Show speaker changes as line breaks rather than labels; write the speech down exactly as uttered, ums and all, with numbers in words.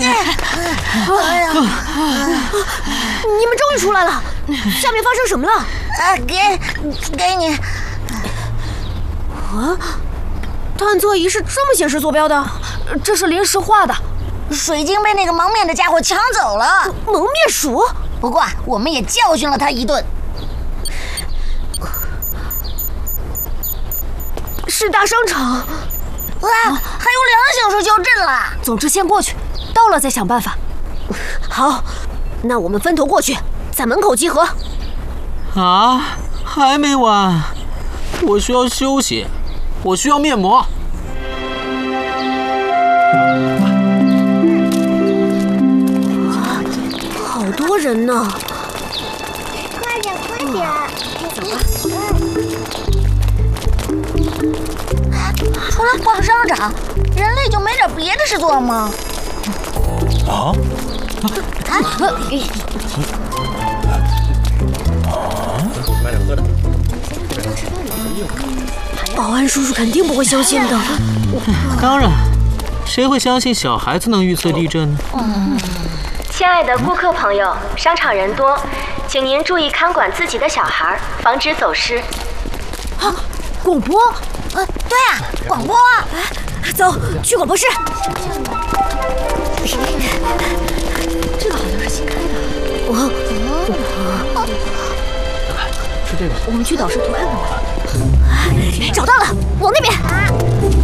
哎呀！
你们终于出来了，下面发生什么了？
啊，给，给你。
啊，探测仪是这么显示坐标的，这是临时画的。
水晶被那个蒙面的家伙抢走了。
蒙面鼠？
不过我们也教训了他一顿。
是大商场。
哇，还有两小时就要震了。
总之先过去，到了再想办法。好，那我们分头过去，在门口集合。
啊，还没完，我需要休息，我需要面膜。
好多人呢！
快点，快点！
走吧。
除了逛商场，人类就没点别的事做吗？
啊？
啊！
买点喝的。
保安叔叔肯定不会相信的。
当然，谁会相信小孩子能预测地震呢？
嗯。
亲爱的顾客朋友，商场人多，请您注意看管自己的小孩，防止走失。
啊，广播！
呃，对啊，广播。
走，去广播室。这个好像是新开的。我，
看看，是这个。
我们去导视图看看吧。找到了，往那边。